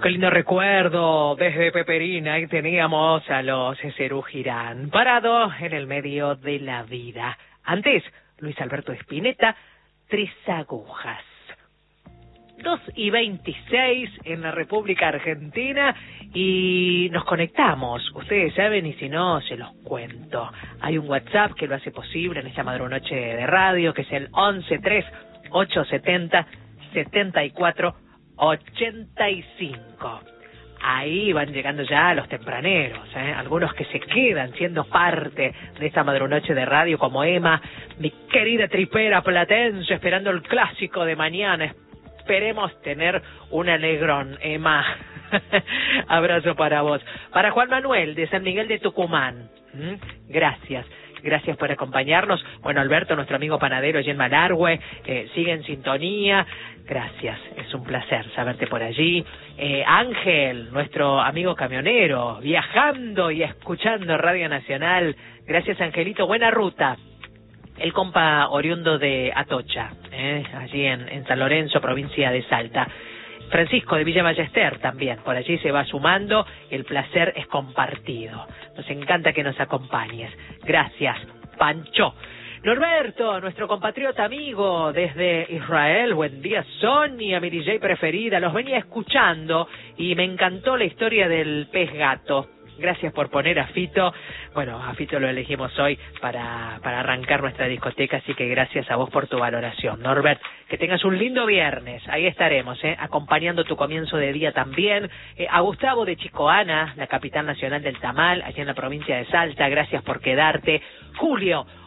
Qué lindo recuerdo desde Peperina. Ahí teníamos a los Serú Girán, parados en el medio de la vida. Antes, Luis Alberto Spinetta, Tres Agujas. 2:26 en la República Argentina y nos conectamos. Ustedes saben, y si no, se los cuento. Hay un WhatsApp que lo hace posible en esta madrunoche de radio, que es el 113870-7485. Ahí van llegando ya los tempraneros, algunos que se quedan siendo parte de esta madrunoche de radio, como Emma, mi querida tripera platense, esperando el clásico de mañana. Esperemos tener un alegrón, Emma. Abrazo para vos. Para Juan Manuel, de San Miguel de Tucumán. Gracias. Gracias por acompañarnos. Bueno, Alberto, nuestro amigo panadero, y en Malargüe, sigue en sintonía. Gracias, es un placer saberte por allí. Ángel, nuestro amigo camionero, viajando y escuchando Radio Nacional. Gracias, Angelito, buena ruta. El compa oriundo de Atocha, allí en San Lorenzo, provincia de Salta. Francisco de Villa Ballester también, por allí se va sumando, el placer es compartido. Nos encanta que nos acompañes. Gracias, Pancho. Norberto, nuestro compatriota amigo desde Israel, buen día. Sonia, mi DJ preferida, los venía escuchando y me encantó la historia del pez gato. Gracias por poner a Fito. Bueno, a Fito lo elegimos hoy para arrancar nuestra discoteca, así que gracias a vos por tu valoración. Norbert, que tengas un lindo viernes. Ahí estaremos, acompañando tu comienzo de día también. A Gustavo de Chicoana, la capital nacional del tamal, allá en la provincia de Salta, gracias por quedarte. Julio,